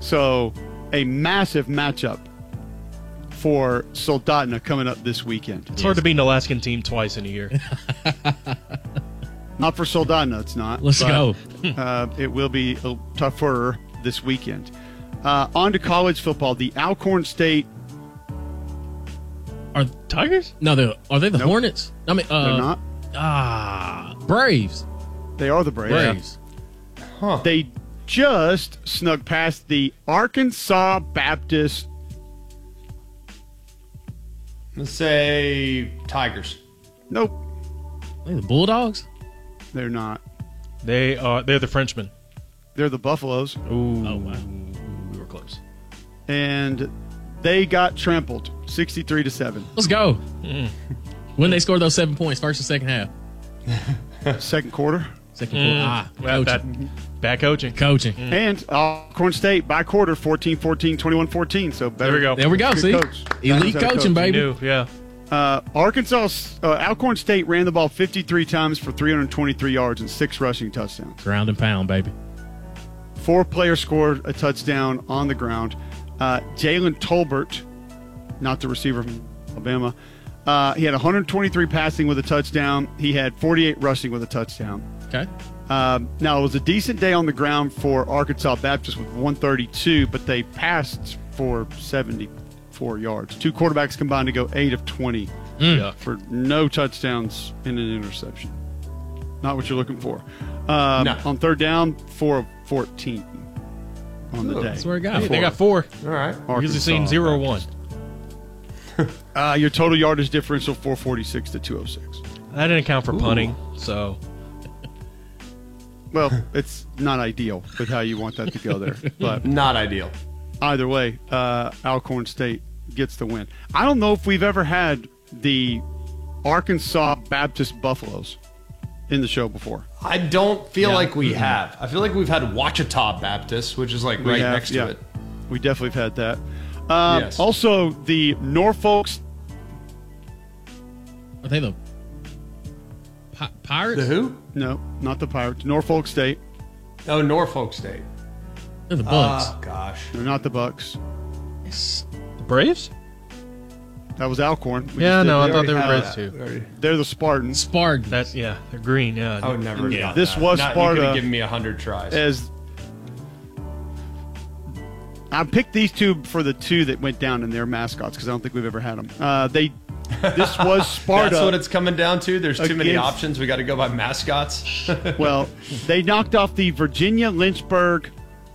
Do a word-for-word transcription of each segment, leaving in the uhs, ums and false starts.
So a massive matchup for Soldotna coming up this weekend. It's hard to beat an Alaskan team twice in a year. Not for Soldotna, it's not. Let's but, go. uh, it will be a tougher this weekend. Uh, on to college football. The Alcorn State. Are Tigers? No, they are they the Nope. Hornets? I mean, uh, They're not. Ah, Braves. They are the Braves. Braves. Huh. They just snuck past the Arkansas Baptist. Let's say Tigers. Nope, They the Bulldogs. they're not. They are. They're the Frenchmen. They're the Buffaloes. Ooh, Oh, wow. we were close. And they got trampled sixty-three to seven. Let's go. Mm. When they scored those seven points, first or second half? Second quarter. Second Mm. quarter. Ah, Well, coaching. bad, bad coaching. Coaching. And Alcorn State by quarter, fourteen fourteen, twenty-one fourteen. So better. There we go. There we go. Good See, coach. elite Knows how to coaching, coach. baby. New, yeah. Uh, Arkansas, uh, Alcorn State ran the ball fifty-three times for three hundred twenty-three yards and six rushing touchdowns. Ground and pound, baby. Four players scored a touchdown on the ground. Uh, Jalen Tolbert, not the receiver from Alabama, uh, he had one hundred twenty-three passing with a touchdown. He had forty-eight rushing with a touchdown. Okay. Um, now, it was a decent day on the ground for Arkansas Baptist with one thirty-two, but they passed for seventy-four yards. Two quarterbacks combined to go eight of twenty Yeah. for no touchdowns and an interception. Not what you're looking for. Um, No. On third down, four of fourteen on the Ooh. day. That's where it got. Hey, they got four. All right. Usually Arkansas seen zero or one. Baptist. Uh, your total yardage differential, four forty-six to two oh six. That didn't account for punting, so Well, it's not ideal with how you want that to go there. But Not ideal. either way, uh, Alcorn State gets the win. I don't know if we've ever had the Arkansas Baptist Buffaloes in the show before. I don't feel Yeah. like we have. I feel like we've had Ouachita Baptist, which is like We right have- next yeah. to it. We definitely have had that. Um, Yes. Also, the Norfolk. Are they the Pi- Pirates? The who? No, not the Pirates. Norfolk State. Oh, Norfolk State. They're the Bucks. Oh, gosh. They're not the Bucks. Yes. the Braves. That was Alcorn. We Yeah, just did no, I that. thought they were Had Braves that. too. We already- They're the Spartans. Spartans. That's yeah, they're green. Yeah, I would never have Yeah. got This that. was Not, Sparta. You could have given me a hundred tries. As I picked these two for the two that went down in their mascots because I don't think we've ever had them. Uh, they. This was Sparta. That's what it's coming down to. There's too many Against- options. We got to go by mascots. Well, they knocked off the Virginia Lynchburg.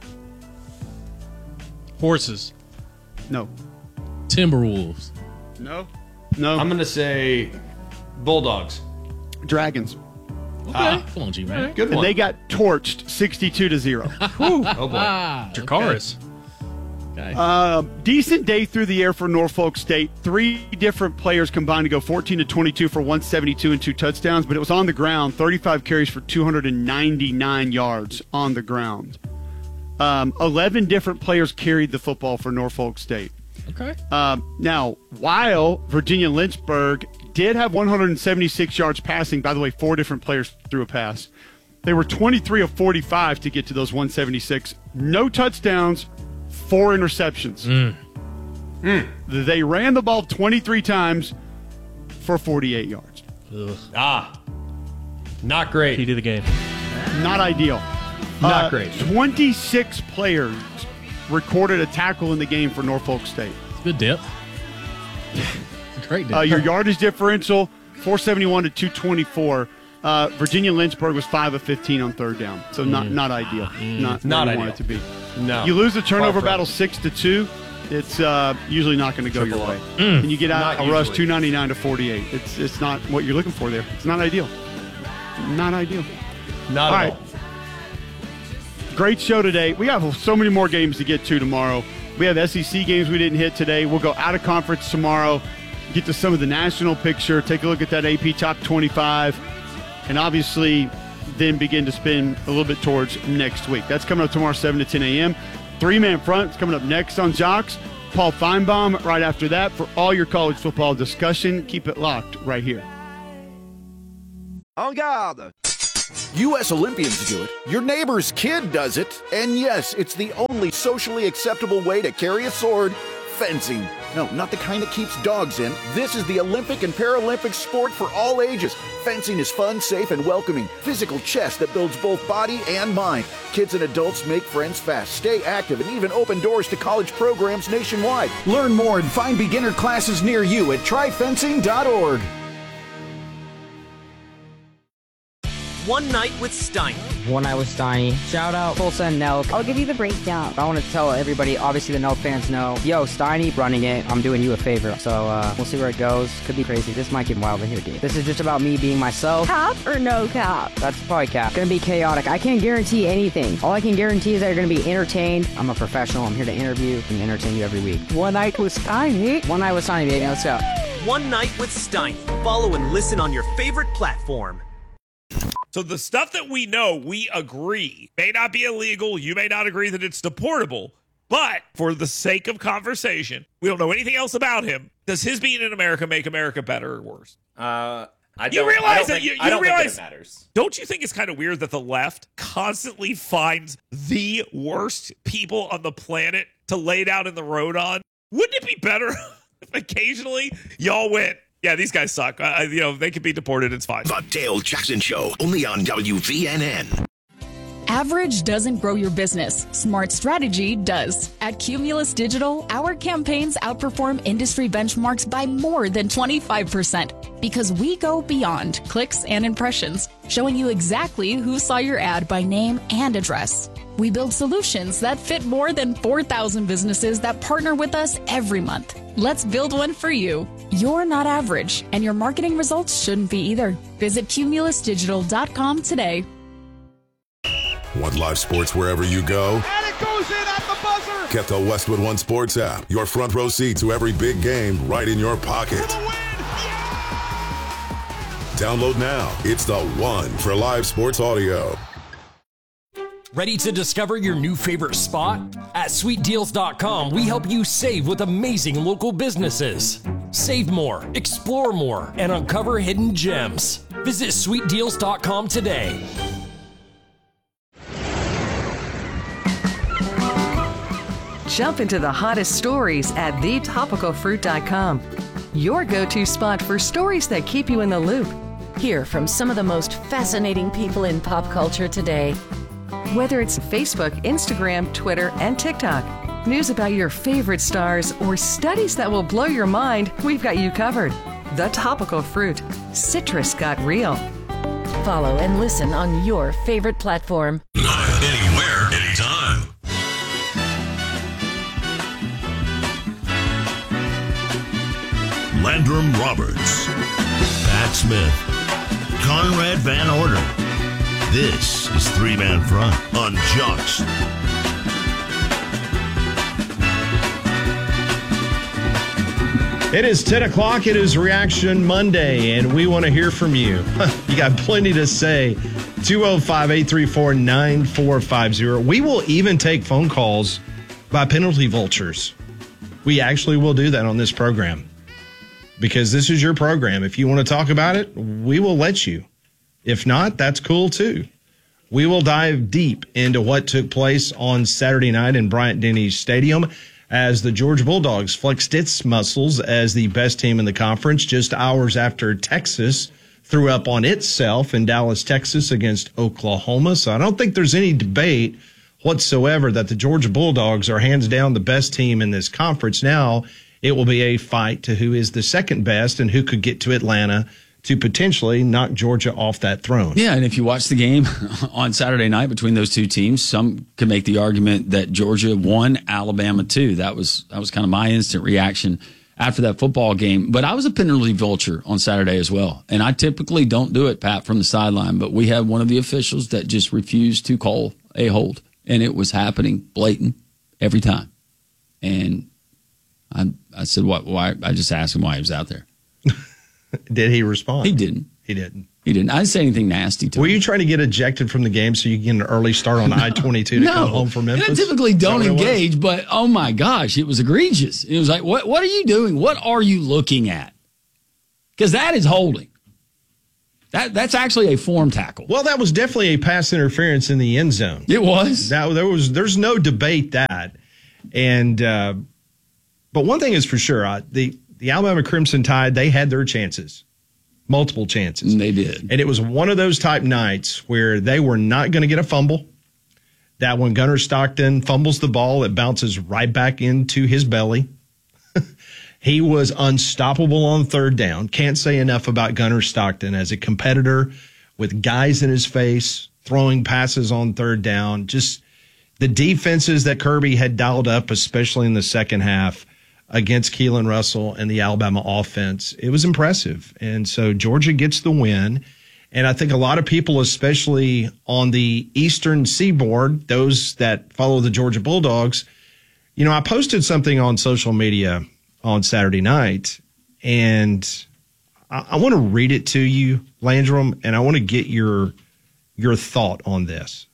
horses. No, Timberwolves. no, no. I'm going to say Bulldogs. Dragons, Okay. Ah. Come on, G man. Good and one. they got torched, sixty-two to zero. oh, boy. Ah, Dracaris. Okay. Uh, decent day through the air for Norfolk State. Three different players combined to go fourteen to twenty-two for one seventy-two and two touchdowns, but it was on the ground. thirty-five carries for two hundred ninety-nine yards on the ground. Um, eleven different players carried the football for Norfolk State. Okay. Um, now, while Virginia Lynchburg did have one hundred seventy-six yards passing, by the way, four different players threw a pass. They were twenty-three of forty-five to get to those one seventy-six. No touchdowns, four interceptions. They ran the ball twenty-three times for forty-eight yards. Ugh. Ah. Not Key great. to the game. Not ideal. Not Uh, great. twenty-six players recorded a tackle in the game for Norfolk State. It's good depth. It's a great depth. Uh, your yardage differential, four seventy-one to two twenty-four. Uh, Virginia Lynchburg was five of fifteen on third down, so not not ideal. Not, Not where you want ideal. it to be. No. You lose the turnover Far from battle it. six to two. It's uh, usually not going to go your Triple way, up. and you get out Not a rush usually. two ninety-nine to forty-eight. It's it's not what you're looking for there. It's not ideal. Not ideal. Not All at right. all. Great show today. We have so many more games to get to tomorrow. We have S E C games we didn't hit today. We'll go out of conference tomorrow, get to some of the national picture, take a look at that A P Top twenty-five, and obviously then begin to spin a little bit towards next week. That's coming up tomorrow, seven to ten a.m. Three-man front is coming up next on Jocks. Paul Feinbaum right after that for all your college football discussion. Keep it locked right here. En garde! U S Olympians do it, your neighbor's kid does it, and yes, it's the only socially acceptable way to carry a sword, fencing. No, not the kind that keeps dogs in. This is the Olympic and Paralympic sport for all ages. Fencing is fun, safe, and welcoming. Physical chess that builds both body and mind. Kids and adults make friends fast, stay active, and even open doors to college programs nationwide. Learn more and find beginner classes near you at try fencing dot org. One Night with Steiny. One Night with Steiny. Shout out Tulsa and Nelk. I'll give you the breakdown. I want to tell everybody, obviously the Nelk fans know, yo, Steiny running it. I'm doing you a favor. So uh, we'll see where it goes. Could be crazy. This might get wild in here, dude. This is just about me being myself. Cap or no cap? That's probably cap. Gonna be chaotic. I can't guarantee anything. All I can guarantee is that you're gonna be entertained. I'm a professional. I'm here to interview and entertain you every week. One Night with Steiny. One Night with Steiny, baby. Let's go. One Night with Steiny. Follow and listen on your favorite platform. So the stuff that we know, we agree, may not be illegal. You may not agree that it's deportable. But for the sake of conversation, we don't know anything else about him. Does his being in America make America better or worse? Uh, I don't, you realize I don't that think, you, you I don't realize, think that it matters. Don't you think it's kind of weird that the left constantly finds the worst people on the planet to lay down in the road on? Wouldn't it be better if occasionally y'all went, yeah, these guys suck. Uh, you know, they could be deported. It's fine. The Dale Jackson Show, only on W V N N. Average doesn't grow your business. Smart strategy does. At Cumulus Digital, our campaigns outperform industry benchmarks by more than twenty-five percent because we go beyond clicks and impressions, showing you exactly who saw your ad by name and address. We build solutions that fit more than four thousand businesses that partner with us every month. Let's build one for you. You're not average, and your marketing results shouldn't be either. Visit cumulus digital dot com today. Want live sports wherever you go? And it goes in at the buzzer! Get the Westwood One Sports app. Your front row seat to every big game right in your pocket. Yeah! Download now. It's the one for live sports audio. Ready to discover your new favorite spot? At sweet deals dot com, we help you save with amazing local businesses. Save more, explore more, and uncover hidden gems. Visit sweet deals dot com today. Jump into the hottest stories at the topical fruit dot com. Your go-to spot for stories that keep you in the loop. Hear from some of the most fascinating people in pop culture today. Whether it's Facebook, Instagram, Twitter, and TikTok, news about your favorite stars, or studies that will blow your mind, we've got you covered. The Topical Fruit. Citrus got real. Follow and listen on your favorite platform. Anywhere, anytime. Landrum Roberts, Pat Smith, Conrad Van Order. This is Three Man Front on Jocks. It is ten o'clock. It is Reaction Monday, and we want to hear from you. You got plenty to say. two oh five, eight three four, nine four five zero. We will even take phone calls by penalty vultures. We actually will do that on this program because this is your program. If you want to talk about it, we will let you. If not, that's cool too. We will dive deep into what took place on Saturday night in Bryant-Denny Stadium as the Georgia Bulldogs flexed its muscles as the best team in the conference just hours after Texas threw up on itself in Dallas, Texas against Oklahoma. So I don't think there's any debate whatsoever that the Georgia Bulldogs are hands down the best team in this conference. Now it will be a fight to who is the second best and who could get to Atlanta to potentially knock Georgia off that throne. Yeah, and if you watch the game on Saturday night between those two teams, some could make the argument that Georgia won, Alabama two. That was that was kind of my instant reaction after that football game. But I was a penalty vulture on Saturday as well, and I typically don't do it, Pat, from the sideline. But we had one of the officials that just refused to call a hold, and it was happening blatant every time. And I I said, "What? Why?" I just asked him why he was out there. Did he respond? He didn't. He didn't. He didn't. I didn't say anything nasty to Were him. Were you trying to get ejected from the game so you can get an early start on I twenty-two to no. come home from Memphis? I typically don't engage, but oh my gosh, it was egregious. It was like, what, what are you doing? What are you looking at? Because that is holding. That That's actually a form tackle. Well, that was definitely a pass interference in the end zone. It was. That there was. There's no debate that. And uh, but one thing is for sure, uh, the the Alabama Crimson Tide, they had their chances, multiple chances. And they did. And it was one of those type nights where they were not going to get a fumble. That when Gunnar Stockton fumbles the ball, it bounces right back into his belly. He was unstoppable on third down. Can't say enough about Gunnar Stockton as a competitor with guys in his face, throwing passes on third down. Just the defenses that Kirby had dialed up, especially in the second half against Keelan Russell and the Alabama offense, it was impressive. And so Georgia gets the win. And I think a lot of people, especially on the Eastern Seaboard, those that follow the Georgia Bulldogs, you know, I posted something on social media on Saturday night, and I, I want to read it to you, Landrum, and I want to get your your thought on this.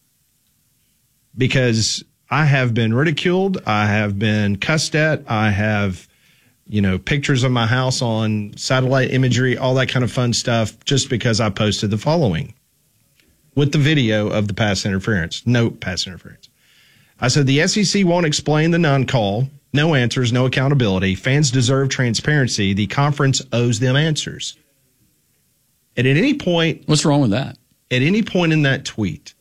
Because I have been ridiculed, I have been cussed at, I have, you know, pictures of my house on satellite imagery, all that kind of fun stuff, just because I posted the following with the video of the pass interference. No pass interference. I said, the S E C won't explain the non-call. No answers, no accountability. Fans deserve transparency. The conference owes them answers. And at any point... What's wrong with that? At any point in that tweet,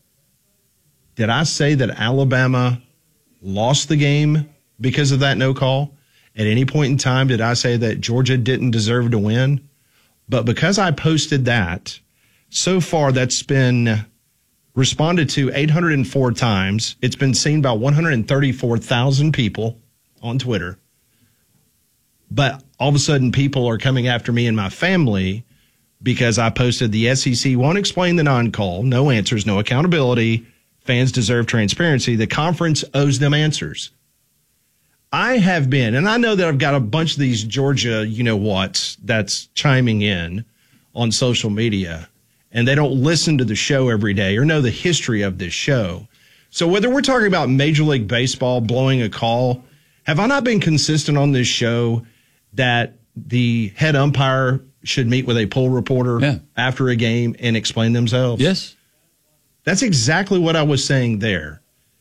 did I say that Alabama lost the game because of that no call? At any point in time, did I say that Georgia didn't deserve to win? But because I posted that, so far that's been responded to eight hundred four times. It's been seen by one hundred thirty-four thousand people on Twitter. But all of a sudden, people are coming after me and my family because I posted the S E C won't explain the non-call, no answers, no accountability. Fans deserve transparency. The conference owes them answers. I have been, and I know that I've got a bunch of these Georgia, you know what's, that's chiming in on social media, and they don't listen to the show every day or know the history of this show. So whether we're talking about Major League Baseball blowing a call, have I not been consistent on this show that the head umpire should meet with a poll reporter yeah. after a game and explain themselves? Yes. That's exactly what I was saying there.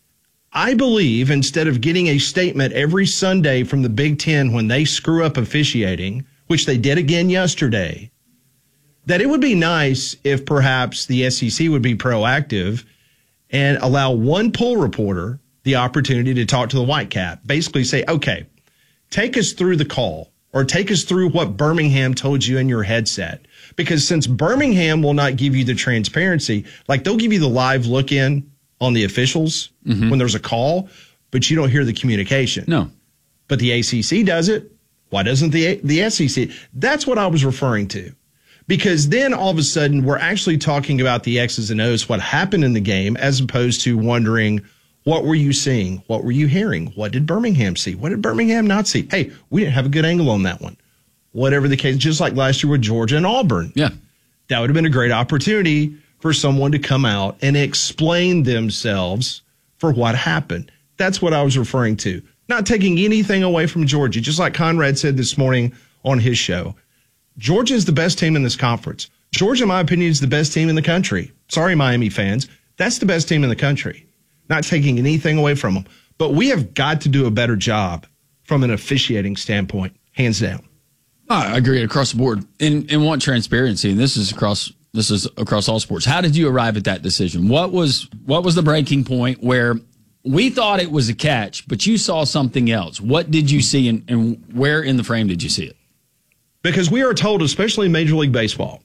I believe instead of getting a statement every Sunday from the Big Ten when they screw up officiating, which they did again yesterday, that it would be nice if perhaps the S E C would be proactive and allow one poll reporter the opportunity to talk to the Whitecap. Basically say, okay, take us through the call or take us through what Birmingham told you in your headset. Because since Birmingham will not give you the transparency, like they'll give you the live look in on the officials mm-hmm. when there's a call, but you don't hear the communication. No. But the A C C does it. Why doesn't the the S E C? That's what I was referring to. Because then all of a sudden we're actually talking about the X's and O's, what happened in the game, as opposed to wondering, what were you seeing? What were you hearing? What did Birmingham see? What did Birmingham not see? Hey, we didn't have a good angle on that one. Whatever the case, just like last year with Georgia and Auburn. Yeah. That would have been a great opportunity for someone to come out and explain themselves for what happened. That's what I was referring to. Not taking anything away from Georgia. Just like Conrad said this morning on his show, Georgia is the best team in this conference. Georgia, in my opinion, is the best team in the country. Sorry, Miami fans. That's the best team in the country. Not taking anything away from them. But we have got to do a better job from an officiating standpoint, hands down. I agree across the board and, and want transparency. And this is across this is across all sports. How did you arrive at that decision? What was what was the breaking point where we thought it was a catch, but you saw something else? What did you see and, and where in the frame did you see it? Because we are told, especially in Major League Baseball,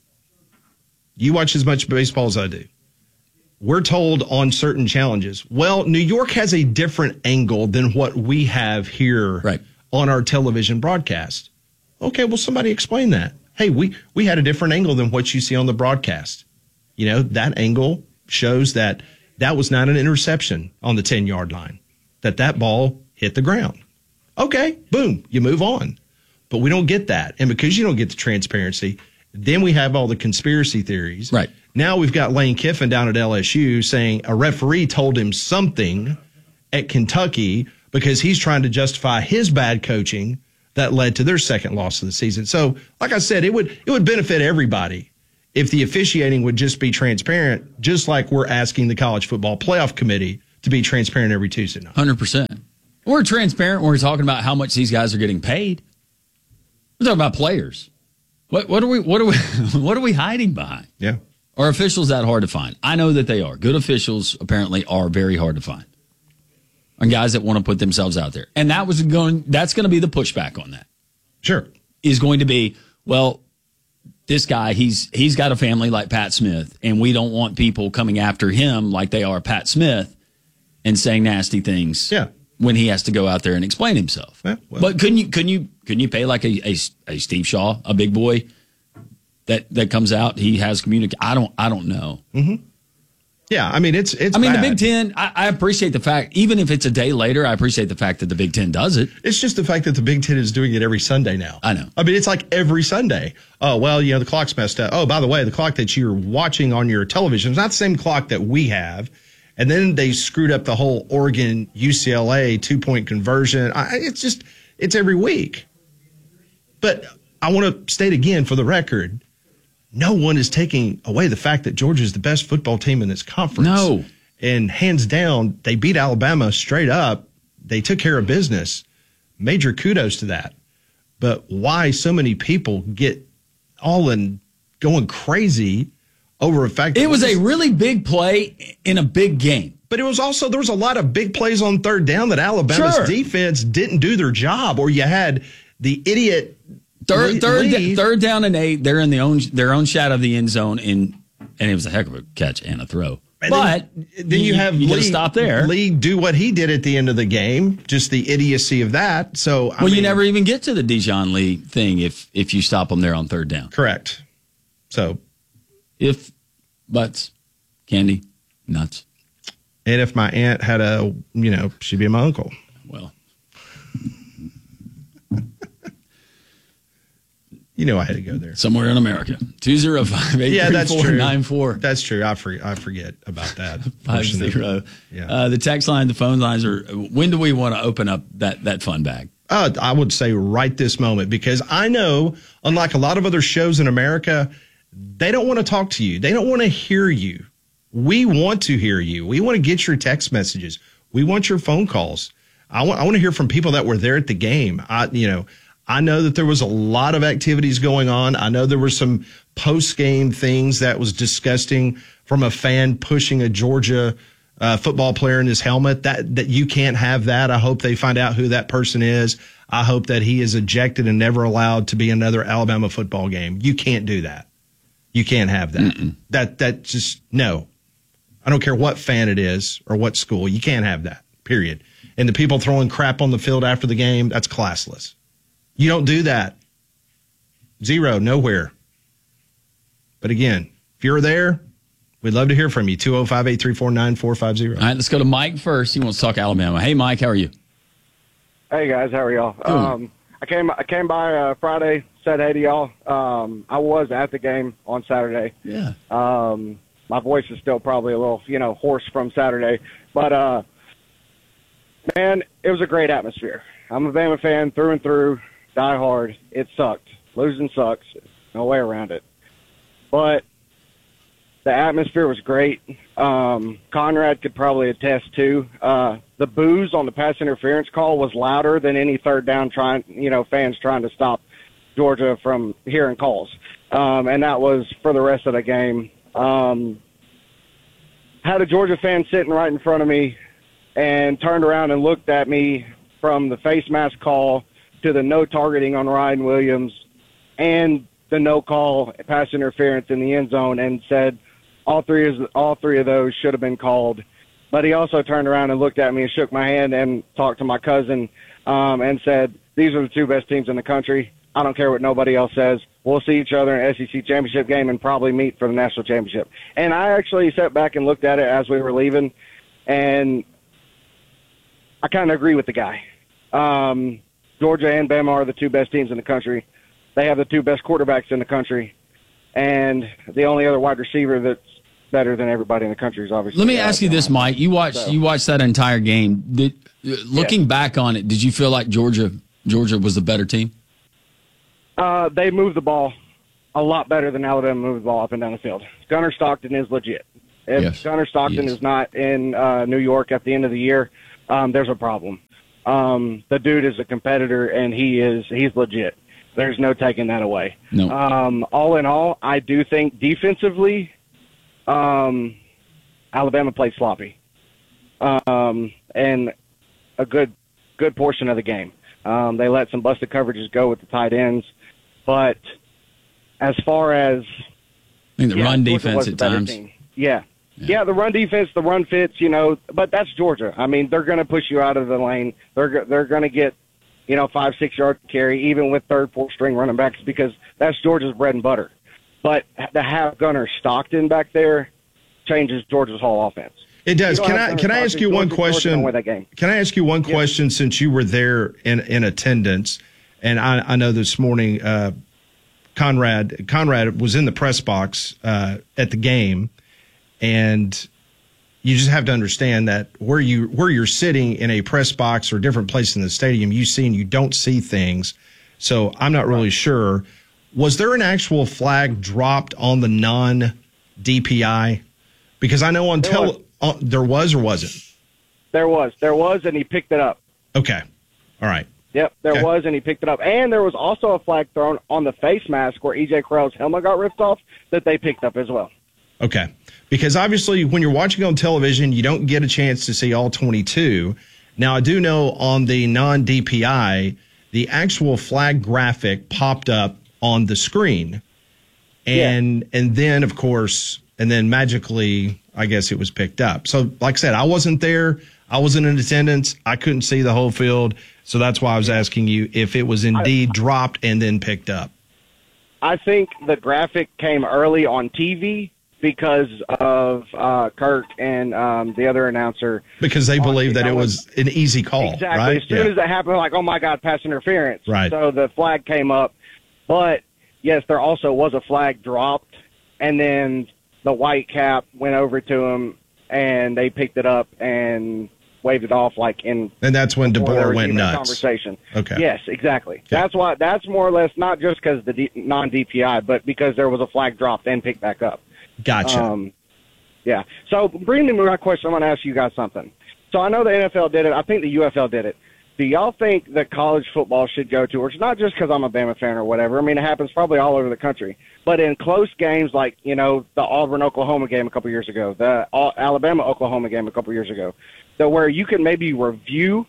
you watch as much baseball as I do. We're told on certain challenges, well, New York has a different angle than what we have here right. on our television broadcast. Okay, well, somebody explain that. Hey, we, we had a different angle than what you see on the broadcast. You know, that angle shows that that was not an interception on the ten-yard line, that that ball hit the ground. Okay, boom, you move on. But we don't get that. And because you don't get the transparency, then we have all the conspiracy theories. Right. Now we've got Lane Kiffin down at L S U saying a referee told him something at Kentucky because he's trying to justify his bad coaching that led to their second loss of the season. So, like I said, it would it would benefit everybody if the officiating would just be transparent, just like we're asking the College Football Playoff Committee to be transparent every Tuesday night. one hundred percent. We're transparent when we're talking about how much these guys are getting paid. We're talking about players. What what are we what are we what are we hiding behind? Yeah. Are officials that hard to find? I know that they are. Good officials apparently are very hard to find. And guys that want to put themselves out there. And that was going that's going to be the pushback on that. Sure. Is going to be, well, this guy, he's he's got a family like Pat Smith, and we don't want people coming after him like they are Pat Smith and saying nasty things. Yeah. When he has to go out there and explain himself. Yeah, well. But couldn't you couldn't you couldn't you pay like a, a, a Steve Shaw, a big boy that that comes out, he has communicate I don't I don't know. Mm-hmm. Yeah, I mean it's it's I mean bad. the Big Ten, I, I appreciate the fact, even if it's a day later, I appreciate the fact that the Big Ten does it. It's just the fact that the Big Ten is doing it every Sunday now. I know. I mean, it's like every Sunday. Oh, well, you know, the clock's messed up. Oh, by the way, the clock that you're watching on your television is not the same clock that we have. And then they screwed up the whole Oregon U C L A two-point conversion. I, it's just, it's every week. But I want to state again for the record, no one is taking away the fact that Georgia is the best football team in this conference. No. And hands down, they beat Alabama straight up. They took care of business. Major kudos to that. But why so many people get all in going crazy over a fact that it was a really big play in a big game. But it was also, there was a lot of big plays on third down that Alabama's Sure. defense didn't do their job, or you had the idiot Third, Lee- third, Lee. third down and eight. They're in the own their own shadow of the end zone, and and it was a heck of a catch and a throw. And but then, then you, have you Lee gotta stop there. Lee do what he did at the end of the game. Just the idiocy of that. So I well, you mean, never even get to the Dijon Lee thing if if you stop them there on third down. Correct. So if butts, candy, nuts, and if my aunt had a, you know, she'd be my uncle. Well. You know I had to go there. Somewhere in America. two oh five, eight Yeah, three that's four, true. nine four. That's true. I, for, I forget about that. Five zero. Yeah. Uh, the text line, the phone lines are. When do we want to open up that, that fun bag? Uh, I would say right this moment, because I know, unlike a lot of other shows in America, they don't want to talk to you. They don't want to hear you. We want to hear you. We want to get your text messages. We want your phone calls. I want I want to hear from people that were there at the game. I you know. I know that there was a lot of activities going on. I know there were some post-game things that was disgusting from a fan pushing a Georgia uh, football player in his helmet. That that you can't have that. I hope they find out who that person is. I hope that he is ejected and never allowed to be another Alabama football game. You can't do that. You can't have that. Mm-mm. That that just no. I don't care what fan it is or what school. You can't have that. Period. And the people throwing crap on the field after the game, that's classless. You don't do that. Zero, nowhere. But again, if you're there, we'd love to hear from you. two oh five, eight three four, nine four five oh. All right, let's go to Mike first. He wants to talk Alabama. Hey, Mike, how are you? Hey, guys, how are y'all? Um, I came I came by uh, Friday, said hey to y'all. Um, I was at the game on Saturday. Yeah. Um, my voice is still probably a little, you know, hoarse from Saturday. But, uh, man, it was a great atmosphere. I'm a Bama fan through and through. Die hard. It sucked. Losing sucks. No way around it. But the atmosphere was great. Um, Conrad could probably attest to. Uh, the boos on the pass interference call was louder than any third down trying, you know, fans trying to stop Georgia from hearing calls. Um, and that was for the rest of the game. Um, had a Georgia fan sitting right in front of me and turned around and looked at me from the face mask call to the no targeting on Ryan Williams and the no call pass interference in the end zone, and said all three of all three of those should have been called. But he also turned around and looked at me and shook my hand and talked to my cousin um, and said, "These are the two best teams in the country. I don't care what nobody else says. We'll see each other in an S E C championship game and probably meet for the national championship." And I actually sat back and looked at it as we were leaving, and I kind of agree with the guy. Um, Georgia and Bama are the two best teams in the country. They have the two best quarterbacks in the country, and the only other wide receiver that's better than everybody in the country is obviously. Let me ask you this, Mike. You watched So- you watched that entire game. Did, looking back on it, did you feel like Georgia Georgia was the better team? Uh, they moved the ball a lot better than Alabama moving the ball up and down the field. Gunnar Stockton is legit. If Yes, Gunnar Stockton he is. is not in uh, New York at the end of the year, um, there's a problem. Um, the dude is a competitor, and he is he's legit. There's no taking that away. No. Um, all in all, I do think defensively, um, Alabama played sloppy, um, and a good good portion of the game. Um, they let some busted coverages go with the tight ends, but as far as I think the yeah, run Georgia defense was the at better times. team. Yeah. yeah. Yeah, the run defense, the run fits, you know, but that's Georgia. I mean, they're going to push you out of the lane. They're go- they're going to get, you know, five, six yard carry, even with third, fourth string running backs, because that's Georgia's bread and butter. But to have Gunnar Stockton back there changes Georgia's whole offense. It does. You don't Can have I Gunnar can I ask Stockton, you one Georgia- Georgia question? don't win that game. Can I ask you one question since you were there in, in attendance? And I, I know this morning uh, Conrad Conrad was in the press box uh, at the game, and you just have to understand that where you where you're sitting in a press box or different place in the stadium, you see and you don't see things. So I'm not really sure. Was there an actual flag dropped on the non-D P I? Because I know on There tele was. uh, there was or wasn't. There was. There was, and he picked it up. Okay. All right. Yep, there Okay. was, and he picked it up. And there was also a flag thrown on the face mask where E J Crowell's helmet got ripped off that they picked up as well. Okay. Because obviously when you're watching on television, you don't get a chance to see all twenty-two. Now, I do know on the non-D P I, the actual flag graphic popped up on the screen. And yeah. and then, of course, and then magically, I guess it was picked up. So, like I said, I wasn't there. I wasn't in attendance. I couldn't see the whole field. So that's why I was asking you if it was indeed I, dropped and then picked up. I think the graphic came early on T V because of uh, Kirk and um, the other announcer. Because they believe that it was an easy call, exactly. right? As soon yeah. as that happened, like, oh, my God, pass interference. Right. So the flag came up. But, yes, there also was a flag dropped, and then the white cap went over to him, and they picked it up and waved it off like in. And that's when DeBoer went nuts. Conversation. Okay. Yes, exactly. Okay. That's why. That's more or less not just because the D, non-D P I, but because there was a flag dropped and picked back up. Gotcha. Um, yeah. So bringing me my question, I'm going to ask you guys something. So I know the N F L did it. I think the U F L did it. Do y'all think that college football should go to, or it's not just because I'm a Bama fan or whatever. I mean, it happens probably all over the country. But in close games like, you know, the Auburn-Oklahoma game a couple years ago, the Alabama-Oklahoma game a couple years ago, so where you can maybe review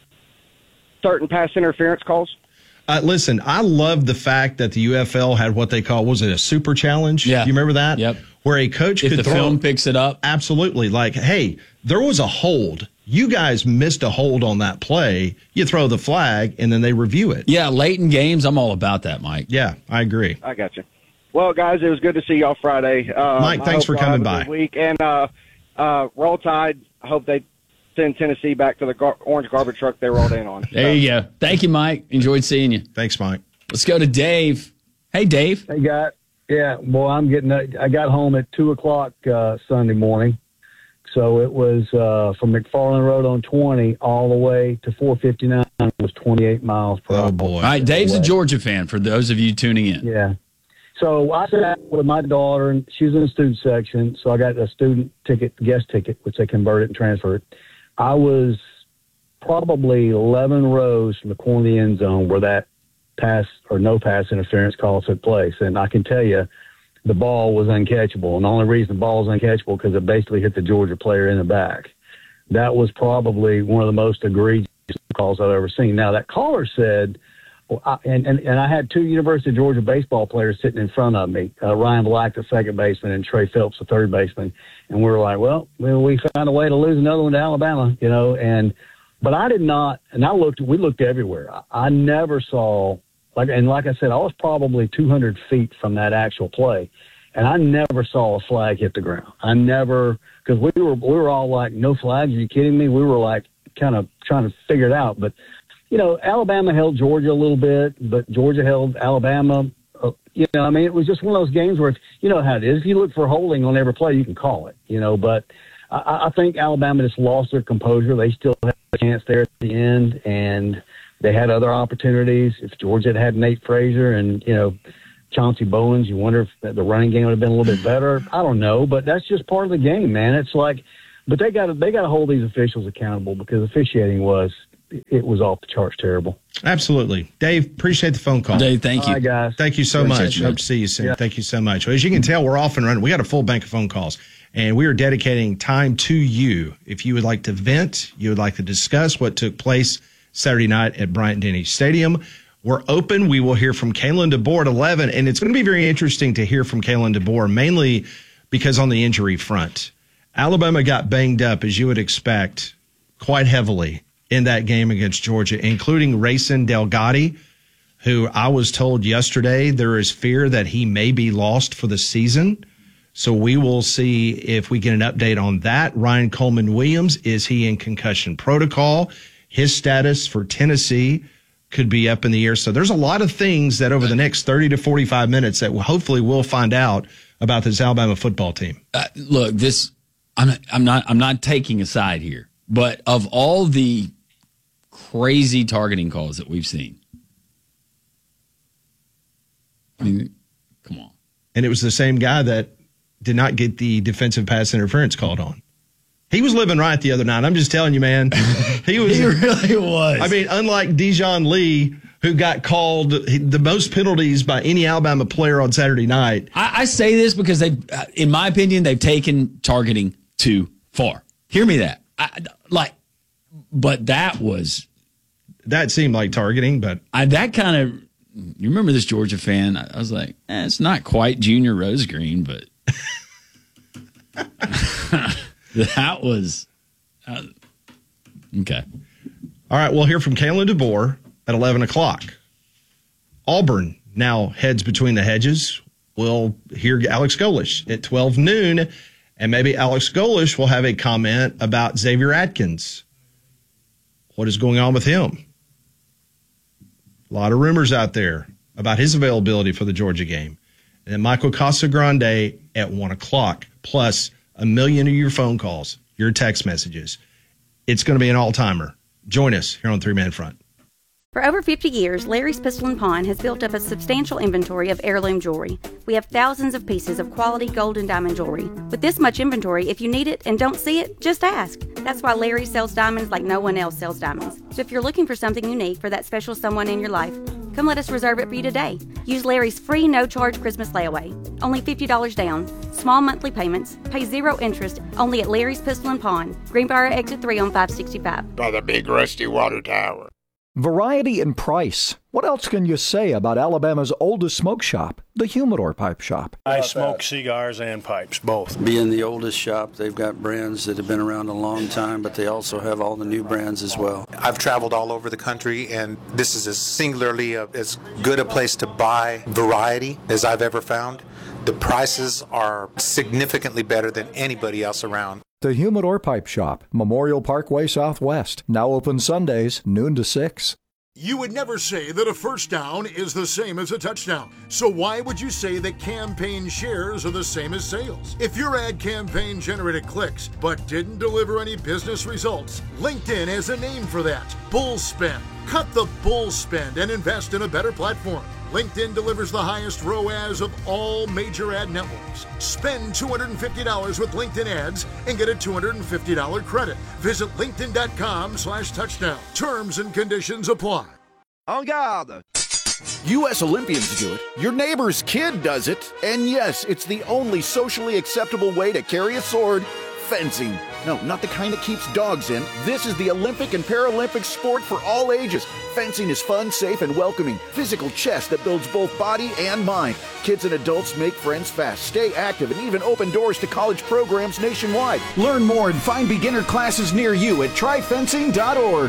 certain pass interference calls? Uh, listen, I love the fact that the U F L had what they call, was it a super challenge? Yeah. You remember that? Yep. Where a coach if could the throw. film picks it up. Absolutely. Like, hey, there was a hold. You guys missed a hold on that play. You throw the flag, and then they review it. Yeah, late in games, I'm all about that, Mike. Yeah, I agree. I got you. Well, guys, it was good to see y'all Friday. Um, Mike, thanks for coming by. Week. And uh, uh, Roll Tide, I hope they send Tennessee back to the gar- orange garbage truck they rolled in on. There you go. Thank you, Mike. Enjoyed seeing you. Thanks, Mike. Let's go to Dave. Hey, Dave. Hey, guy. Yeah, boy, I'm getting. I got home at two o'clock uh, Sunday morning, so it was uh, from McFarland Road on twenty all the way to four fifty-nine. It was twenty-eight miles per hour. Oh boy! All right, Dave's a Georgia fan. For those of you tuning in. Yeah. So I sat with my daughter, and she was in the student section, so I got a student ticket, guest ticket, which they converted and transferred. I was probably eleven rows from the corner of the end zone where that pass or no pass interference call took place. And I can tell you the ball was uncatchable. And the only reason the ball was uncatchable because it basically hit the Georgia player in the back. That was probably one of the most egregious calls I've ever seen. Now, that caller said, well, I, and, and, and I had two University of Georgia baseball players sitting in front of me, uh, Ryan Black, the second baseman, and Trey Phelps, the third baseman. And we were like, well, well, we found a way to lose another one to Alabama, you know, and but I did not, and I looked, we looked everywhere. I, I never saw, like, and like I said, I was probably two hundred feet from that actual play, and I never saw a flag hit the ground. I never, because we were, we were all like, no flags, are you kidding me? We were like kind of trying to figure it out. But, you know, Alabama held Georgia a little bit, but Georgia held Alabama. Uh, you know, I mean, it was just one of those games where, if, you know how it is. If you look for holding on every play, you can call it, you know, but I, I think Alabama just lost their composure. They still had a chance there at the end, and they had other opportunities. If Georgia had had Nate Frazier and, you know, Chauncey Bowens. You wonder if the running game would have been a little bit better. I don't know, but that's just part of the game, man. It's like, but they got to they got to hold these officials accountable because officiating was it was off the charts terrible. Absolutely. Dave, appreciate the phone call. Dave, thank you. All right, guys. Thank you so Appreciate much. you. Hope to see you soon. Yeah. Thank you so much. Well, as you can tell, we're off and running. We got a full bank of phone calls, and we are dedicating time to you. If you would like to vent, you would like to discuss what took place Saturday night at Bryant-Denny Stadium, we're open. We will hear from Kalen DeBoer at eleven, and it's going to be very interesting to hear from Kalen DeBoer, mainly because on the injury front. Alabama got banged up, as you would expect, quite heavily in that game against Georgia, including Rayson Delgatti, who I was told yesterday there is fear that he may be lost for the season. So we will see if we get an update on that. Ryan Coleman Williams, is he in concussion protocol? His status for Tennessee could be up in the air. So there's a lot of things that over the next thirty to forty-five minutes that hopefully we'll find out about this Alabama football team. Uh, look, this I'm not, I'm not I'm not taking a side here, but of all the crazy targeting calls that we've seen, I mean, come on. And it was the same guy that did not get the defensive pass interference called on. He was living right the other night. I'm just telling you, man. He was. He really was. I mean, unlike Dijon Lee, who got called the most penalties by any Alabama player on Saturday night. I, I say this because they, in my opinion, they've taken targeting too far. Hear me that. I, like, but that was. That seemed like targeting, but. I, that kind of. You remember this Georgia fan? I, I was like, eh, it's not quite Junior Rose Green, but. That was uh, okay. All right, we'll hear from Kalen DeBoer at eleven o'clock. Auburn now heads between the hedges. We'll hear Alex Golesh at twelve noon, and maybe Alex Golesh will have a comment about Xavier Atkins. What is going on with him? A lot of rumors out there about his availability for the Georgia game. And then Michael Casagrande at one o'clock, plus a million of your phone calls, your text messages. It's going to be an all-timer. Join us here on Three Man Front. For over fifty years, Larry's Pistol and Pawn has built up a substantial inventory of heirloom jewelry. We have thousands of pieces of quality gold and diamond jewelry. With this much inventory, if you need it and don't see it, just ask. That's why Larry sells diamonds like no one else sells diamonds. So if you're looking for something unique for that special someone in your life, come let us reserve it for you today. Use Larry's free no-charge Christmas layaway. Only fifty dollars down. Small monthly payments. Pay zero interest. Only at Larry's Pistol and Pawn. Greenbrier Exit three on five sixty-five. By the big rusty water tower. Variety and price. What else can you say about Alabama's oldest smoke shop, the Humidor Pipe Shop? I smoke cigars and pipes, both. Being the oldest shop, they've got brands that have been around a long time, but they also have all the new brands as well. I've traveled all over the country, and this is as singularly a, as good a place to buy variety as I've ever found. The prices are significantly better than anybody else around. The Humidor Pipe Shop, Memorial Parkway Southwest. Now open Sundays, noon to six. You would never say that a first down is the same as a touchdown. So why would you say that campaign shares are the same as sales? If your ad campaign generated clicks but didn't deliver any business results, LinkedIn has a name for that. Bull spend. Cut the bull spend and invest in a better platform. LinkedIn delivers the highest R O A S of all major ad networks. Spend two hundred fifty dollars with LinkedIn ads and get a two hundred fifty dollars credit. Visit linkedin.com slash touchdown. Terms and conditions apply. En garde! U S Olympians do it. Your neighbor's kid does it. And yes, it's the only socially acceptable way to carry a sword. Fencing. No, not the kind that keeps dogs in. This is the Olympic and Paralympic sport for all ages. Fencing is fun, safe, and welcoming. Physical chess that builds both body and mind. Kids and adults make friends fast, stay active, and even open doors to college programs nationwide. Learn more and find beginner classes near you at try fencing dot org.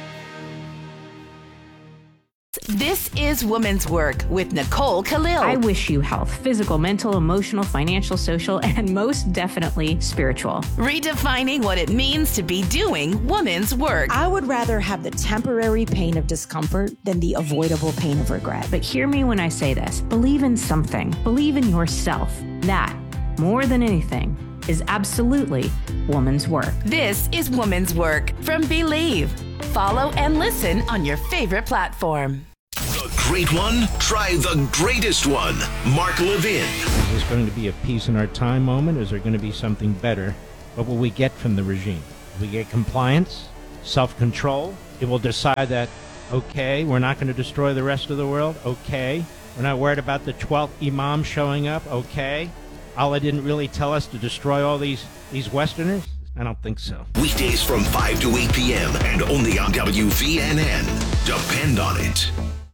This is Women's Work with Nicole Khalil. I wish you health, physical, mental, emotional, financial, social, and most definitely spiritual. Redefining what it means to be doing women's work. I would rather have the temporary pain of discomfort than the avoidable pain of regret. But hear me when I say this. Believe in something. Believe in yourself. That, more than anything, is absolutely woman's work. This is Woman's Work from Believe. Follow and listen on your favorite platform. The great one? Try the greatest one. Mark Levin. Is this going to be a peace in our time moment? Is there going to be something better? What will we get from the regime? We get compliance, self-control. It will decide that, okay, we're not going to destroy the rest of the world. Okay. We're not worried about the twelfth imam showing up. Okay. Allah didn't really tell us to destroy all these, these Westerners. I don't think so. Weekdays from five to eight p.m. and only on W V N N. Depend on it.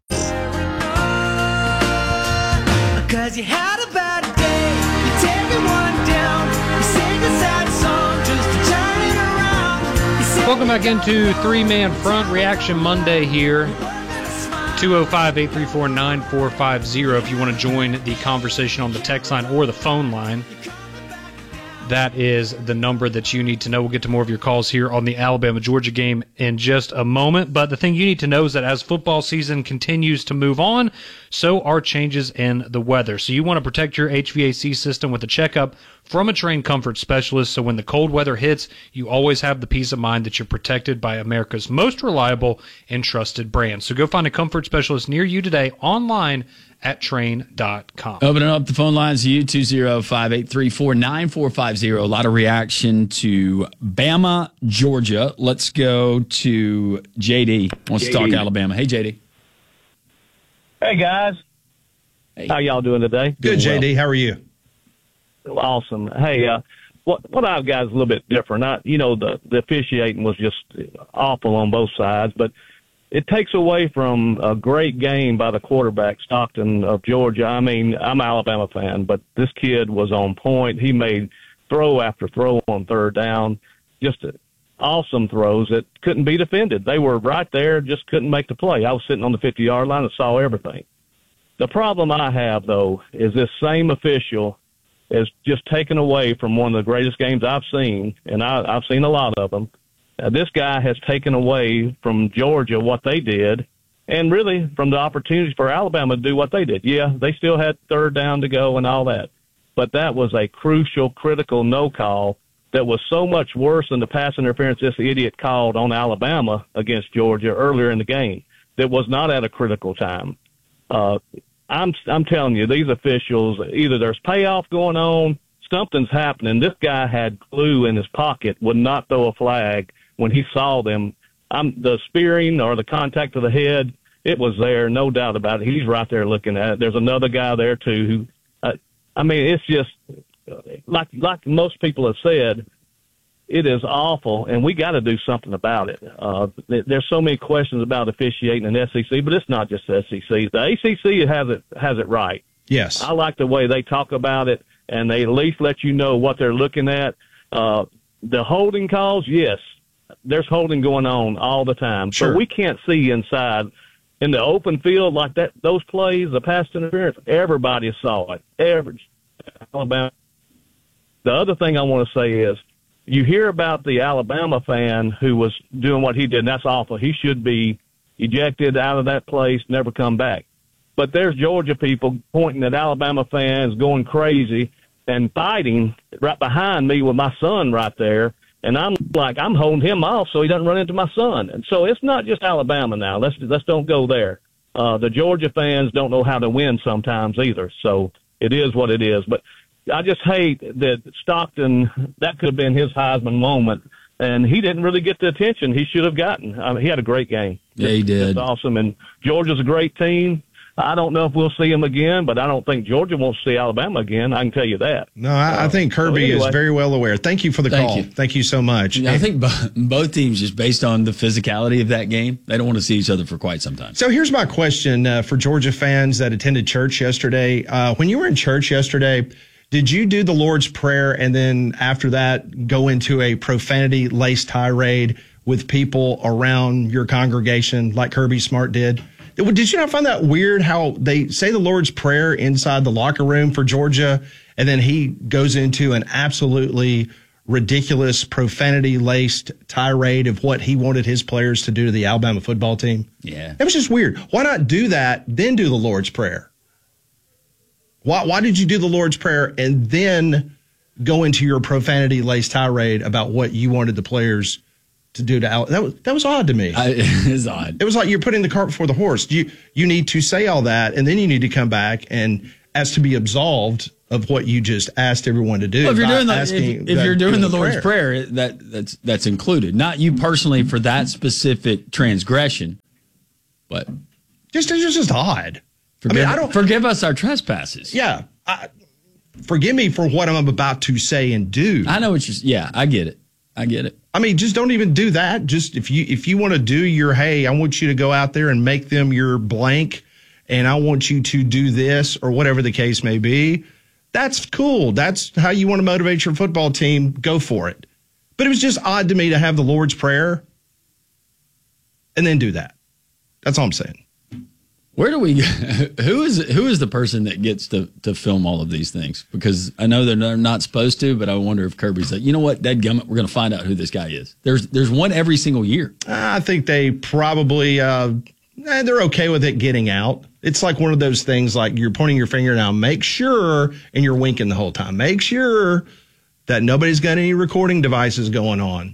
Cause you had a bad day, you take one down, you sing a sad song just to turn it around. Welcome back into Three-Man Front Reaction Monday here. two oh five, eight three four, nine four five zero if you want to join the conversation on the text line or the phone line. That is the number that you need to know. We'll get to more of your calls here on the Alabama-Georgia game in just a moment. But the thing you need to know is that as football season continues to move on, so are changes in the weather. So you want to protect your H V A C system with a checkup from a trained comfort specialist. So when the cold weather hits, you always have the peace of mind that you're protected by America's most reliable and trusted brand. So go find a comfort specialist near you today online at train dot com. Opening up the phone lines to you, two oh five, eight three four, nine four five zero. A lot of reaction to Bama, Georgia. Let's go to J D. Wants J D. to talk Alabama. Hey, J D. Hey, guys. Hey. How y'all doing today? Good, J D. How are you? Awesome. Hey, uh, what what I've got is a little bit different. I, you know, the, the officiating was just awful on both sides, but it takes away from a great game by the quarterback, Stockton of Georgia. I mean, I'm an Alabama fan, but this kid was on point. He made throw after throw on third down, just awesome throws that couldn't be defended. They were right there, just couldn't make the play. I was sitting on the fifty-yard line and saw everything. The problem I have, though, is this same official is just taken away from one of the greatest games I've seen, and I, I've seen a lot of them. Uh, this guy has taken away from Georgia what they did, and really from the opportunities for Alabama to do what they did. Yeah, they still had third down to go and all that, but that was a crucial, critical no call that was so much worse than the pass interference this idiot called on Alabama against Georgia earlier in the game. That was not at a critical time. Uh, I'm I'm telling you, these officials, either there's payoff going on, something's happening. This guy had glue in his pocket, would not throw a flag when he saw them. I'm the spearing or the contact to the head, it was there, no doubt about it. He's right there looking at it. There's another guy there too who, uh, I mean, it's just like like most people have said, it is awful, and we got to do something about it. Uh, there's so many questions about officiating in the S E C, but it's not just the S E C. The A C C has it has it right. Yes, I like the way they talk about it, and they at least let you know what they're looking at. Uh, the holding calls, yes. There's holding going on all the time. Sure. But we can't see inside in the open field like that. Those plays, the pass interference, everybody saw it. Every Alabama. The other thing I want to say is, you hear about the Alabama fan who was doing what he did, and that's awful. He should be ejected out of that place, never come back. But there's Georgia people pointing at Alabama fans, going crazy and fighting right behind me with my son right there. And I'm like, I'm holding him off so he doesn't run into my son. And so it's not just Alabama now. Let's let's don't go there. Uh, the Georgia fans don't know how to win sometimes either. So it is what it is. But I just hate that Stockton, that could have been his Heisman moment. And he didn't really get the attention he should have gotten. I mean, he had a great game. Yeah, he did. It's awesome. And Georgia's a great team. I don't know if we'll see him again, but I don't think Georgia wants to see Alabama again. I can tell you that. No, I, I think Kirby so anyway. is very well aware. Thank you for the Thank call. you. Thank you so much. I think bo- both teams, just based on the physicality of that game, they don't want to see each other for quite some time. So here's my question uh, for Georgia fans that attended church yesterday. Uh, when you were in church yesterday, did you do the Lord's Prayer and then after that go into a profanity-laced tirade with people around your congregation like Kirby Smart did? Did you not find that weird how they say the Lord's Prayer inside the locker room for Georgia, and then he goes into an absolutely ridiculous, profanity-laced tirade of what he wanted his players to do to the Alabama football team? Yeah. It was just weird. Why not do that, then do the Lord's Prayer? Why, why did you do the Lord's Prayer and then go into your profanity-laced tirade about what you wanted the players to do to Al. That was that was odd to me. I, it is odd. It was like you're putting the cart before the horse. You you need to say all that, and then you need to come back and ask to be absolved of what you just asked everyone to do. Well, if you're doing the, if, asking if that- you're doing the the Lord's prayer. prayer, that that's that's included. Not you personally for that specific transgression, but just it's just odd. Forgive, I mean, I don't forgive us our trespasses. Yeah, I, forgive me for what I'm about to say and do. I know what you're. Yeah, I get it. I get it. I mean, just don't even do that. Just if you if you want to do your, hey, I want you to go out there and make them your blank, and I want you to do this or whatever the case may be. That's cool. That's how you want to motivate your football team. Go for it. But it was just odd to me to have the Lord's Prayer and then do that. That's all I'm saying. Where do we? Who is who is the person that gets to to film all of these things? Because I know they're not supposed to, but I wonder if Kirby's like, you know what, dadgummit, we're going to find out who this guy is. There's there's one every single year. I think they probably uh, eh, they're okay with it getting out. It's like one of those things like you're pointing your finger now. Make sure, and you're winking the whole time. Make sure that nobody's got any recording devices going on.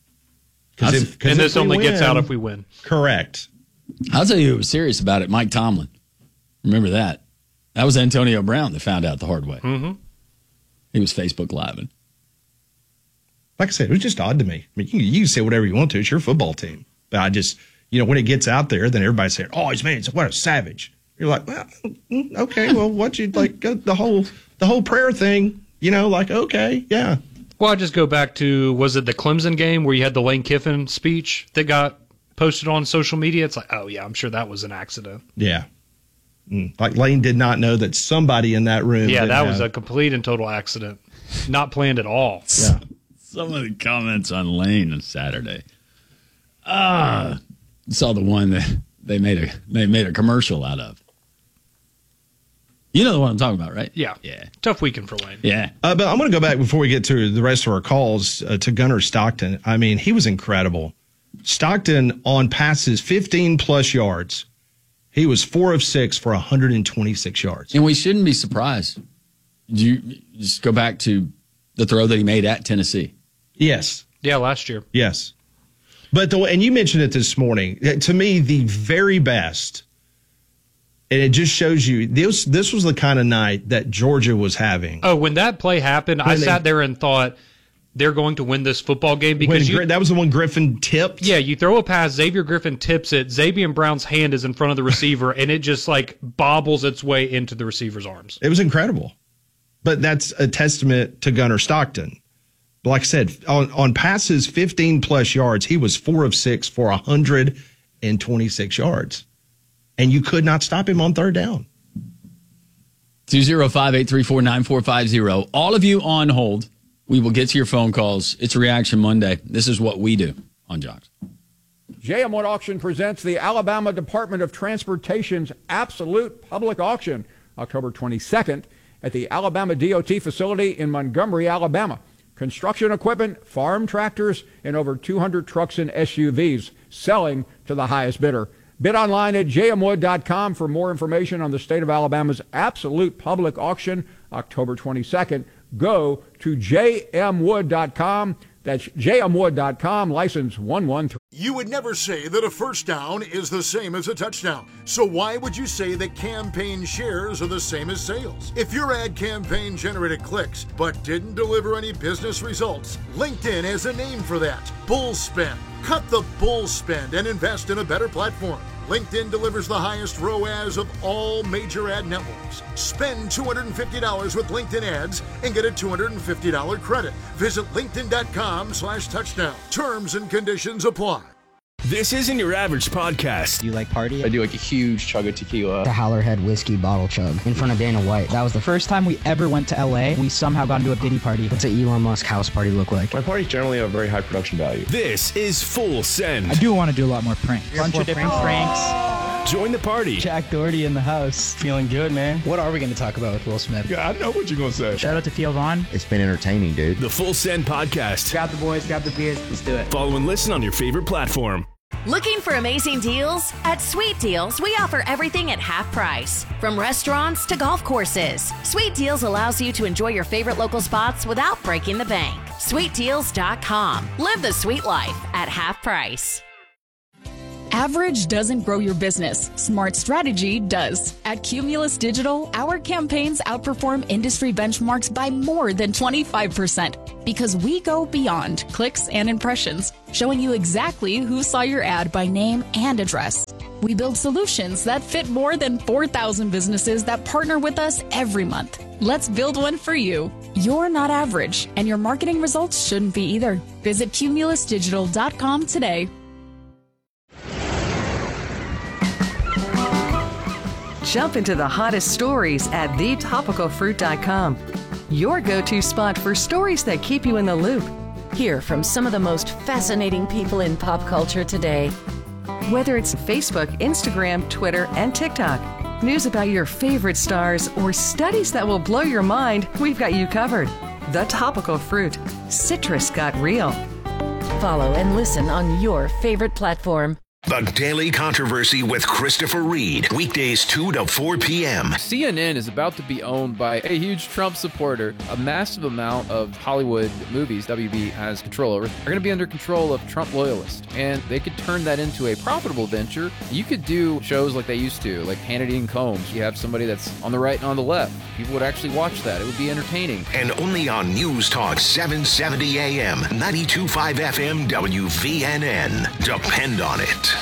If, and this only win, gets out if we win. Correct. I'll tell you who was serious about it. Mike Tomlin. Remember that? That was Antonio Brown that found out the hard way. Mm-hmm. He was Facebook Living. Like I said, it was just odd to me. I mean, you, you can say whatever you want to. It's your football team. But I just, you know, when it gets out there, then everybody's saying, oh, he's man, what a savage. You're like, well, okay, well, what you like the whole the whole prayer thing, you know, like, okay, yeah. Well, I just go back to, was it the Clemson game where you had the Lane Kiffin speech that got posted on social media? It's like, oh, yeah, I'm sure that was an accident. Yeah. Mm. Like Lane did not know that somebody in that room. Yeah, that have... was a complete and total accident. Not planned at all. Yeah. Some of the comments on Lane on Saturday. Ah, saw the one that they made a they made a commercial out of. You know the one I'm talking about, right? Yeah. Yeah. Tough weekend for Lane. Yeah. Uh, but I'm going to go back before we get to the rest of our calls uh, to Gunnar Stockton. I mean, he was incredible. Stockton on passes fifteen plus yards. He was four of six for one hundred twenty-six yards. And we shouldn't be surprised. You just go back to the throw that he made at Tennessee. Yes. Yeah, last year. Yes. But the and you mentioned it this morning. To me, the very best. And it just shows you this. This was the kind of night that Georgia was having. Oh, when that play happened, when I they, sat there and thought they're going to win this football game because you, that was the one Griffin tipped. Yeah, you throw a pass, Xavier Griffin tips it. Xavier Brown's hand is in front of the receiver, and it just like bobbles its way into the receiver's arms. It was incredible. But that's a testament to Gunnar Stockton. But like I said, on, on passes fifteen plus yards, he was four of six for one hundred twenty-six yards. And you could not stop him on third down. two oh five, eight three four, nine four five oh. All of you on hold. We will get to your phone calls. It's Reaction Monday. This is what we do on Jocks. J M Wood Auction presents the Alabama Department of Transportation's Absolute Public Auction, October twenty-second, at the Alabama D O T facility in Montgomery, Alabama. Construction equipment, farm tractors, and over two hundred trucks and S U Vs selling to the highest bidder. Bid online at j m wood dot com for more information on the state of Alabama's Absolute Public Auction, October twenty-second. Go to j m wood dot com. That's j m wood dot com, license one one three. You would never say that a first down is the same as a touchdown. So why would you say that campaign shares are the same as sales? If your ad campaign generated clicks but didn't deliver any business results, LinkedIn has a name for that: bull spend. Cut the bull spend and invest in a better platform. LinkedIn delivers the highest R O A S of all major ad networks. Spend two hundred fifty dollars with LinkedIn ads and get a two hundred fifty dollars credit. Visit linkedin.com slash touchdown. Terms and conditions apply. This isn't your average podcast. Do you like party? I do like a huge chug of tequila. The Howlerhead whiskey bottle chug in front of Dana White. That was the first time we ever went to L A. We somehow got into a Diddy party. What's an Elon Musk house party look like? My parties generally have very high production value. This is Full Send. I do want to do a lot more pranks. A bunch of different pranks. pranks. Join the party. Jack Doherty in the house. Feeling good, man. What are we going to talk about with Will Smith? Yeah, I know what you're going to say. Shout out to Theo Vaughn. It's been entertaining, dude. The Full Send podcast. Grab the boys, grab the beers. Let's do it. Follow and listen on your favorite platform. Looking for amazing deals? At Sweet Deals, we offer everything at half price. From restaurants to golf courses, Sweet Deals allows you to enjoy your favorite local spots without breaking the bank. sweet deals dot com. Live the sweet life at half price. Average doesn't grow your business. Smart strategy does. At Cumulus Digital, our campaigns outperform industry benchmarks by more than twenty-five percent because we go beyond clicks and impressions, showing you exactly who saw your ad by name and address. We build solutions that fit more than four thousand businesses that partner with us every month. Let's build one for you. You're not average, and your marketing results shouldn't be either. Visit cumulus digital dot com today. Jump into the hottest stories at the topical fruit dot com. Your go-to spot for stories that keep you in the loop. Hear from some of the most fascinating people in pop culture today. Whether it's Facebook, Instagram, Twitter, and TikTok, news about your favorite stars, or studies that will blow your mind, we've got you covered. The Topical Fruit. Citrus got real. Follow and listen on your favorite platform. The Daily Controversy with Christopher Reed. Weekdays two to four p.m. C N N is about to be owned by a huge Trump supporter. A massive amount of Hollywood movies W B has control over are going to be under control of Trump loyalists. And they could turn that into a profitable venture. You could do shows like they used to, like Hannity and Combs. You have somebody that's on the right and on the left. People would actually watch that. It would be entertaining. And only on News Talk seven seventy A M, ninety-two point five F M W V N N. Depend on it.